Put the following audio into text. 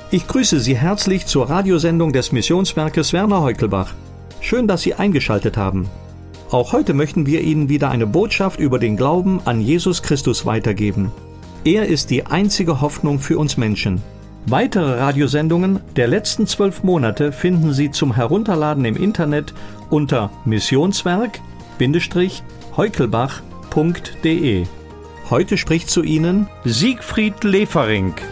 Ich grüße Sie herzlich zur Radiosendung des Missionswerkes Werner Heukelbach. Schön, dass Sie eingeschaltet haben. Auch heute möchten wir Ihnen wieder eine Botschaft über den Glauben an Jesus Christus weitergeben. Er ist die einzige Hoffnung für uns Menschen. Weitere Radiosendungen der letzten 12 Monate finden Sie zum Herunterladen im Internet unter missionswerk-heukelbach.de. Heute spricht zu Ihnen Siegfried Lefering.